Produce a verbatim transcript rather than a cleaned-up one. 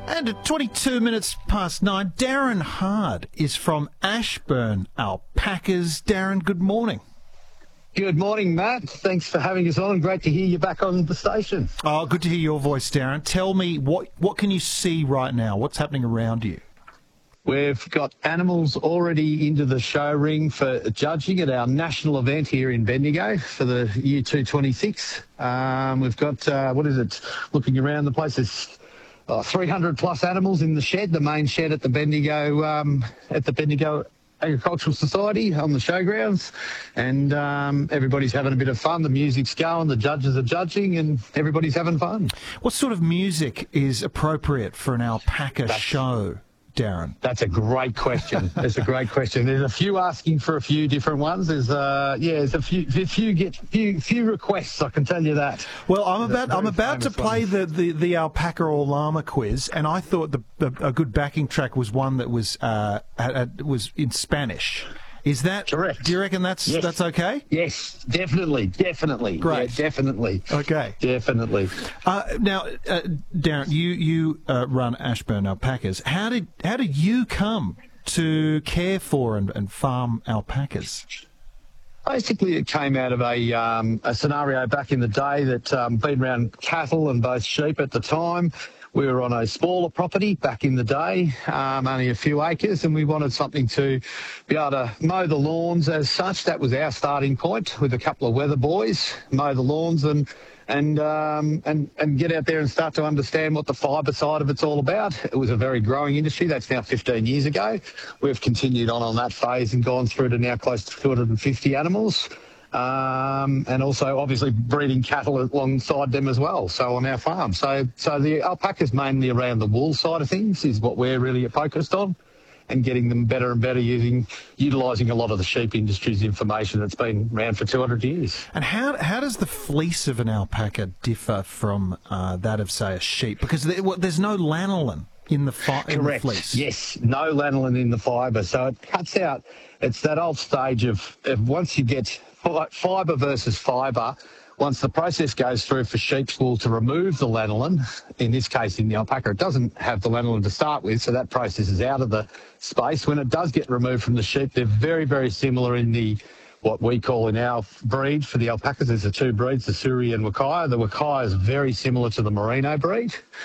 And at twenty-two minutes past nine, Darren Hard is from Ashburn Alpacas. Darren, good morning. Good morning, Matt. Thanks for having us on. Great to hear you back on the station. Oh, good to hear your voice, Darren. Tell me, what, what can you see right now? What's happening around you? We've got animals already into the show ring for judging at our national event here in Bendigo for the year two twenty-six. Um, we've got, uh, what is it, looking around the place, there's uh, three hundred plus animals in the shed, the main shed at the Bendigo, um, at the Bendigo Agricultural Society on the showgrounds, and um, everybody's having a bit of fun. The music's going, the judges are judging, and everybody's having fun. What sort of music is appropriate for an alpaca That's, show, Darren? That's a great question. It's a great question. There's a few asking for a few different ones. There's uh, yeah, there's a few, a few get few few requests. I can tell you that. Well, I'm about I'm about to play the, the, the alpaca or llama quiz, and I thought the, the a good backing track was one that was uh had, was in Spanish. Is that correct? Do you reckon that's yes. that's okay? Yes, definitely, definitely. Great, yeah, definitely. Okay, definitely. Uh, now, uh, Darren, you you uh, run Ashburn Alpacas. How did how did you come to care for and, and farm alpacas? Basically, it came out of a um, a scenario back in the day that um, been around cattle and both sheep at the time. We were on a smaller property back in the day, um, only a few acres, and we wanted something to be able to mow the lawns as such. That was our starting point with a couple of weather boys, mow the lawns and and um, and and get out there and start to understand what the fibre side of it's all about. It was a very growing industry. That's now fifteen years ago. We've continued on on that phase and gone through to now close to two hundred fifty animals. Um, and also obviously breeding cattle alongside them as well, so on our farm. So so the alpacas mainly around the wool side of things is what we're really focused on, and getting them better and better using, utilising a lot of the sheep industry's information that's been around for two hundred years. And how how does the fleece of an alpaca differ from uh, that of, say, a sheep? Because there, well, there's no lanolin in the, fi- in the fleece. Yes, no lanolin in the fibre, so it cuts out. It's that old stage of, of once you get fibre versus fibre, once the process goes through for sheep's wool to remove the lanolin, in this case in the alpaca, it doesn't have the lanolin to start with, so that process is out of the space. When it does get removed from the sheep, they're very, very similar in the what we call in our breed for the alpacas. There's the two breeds, the Suri and Wakaya. The Wakaya is very similar to the Merino breed.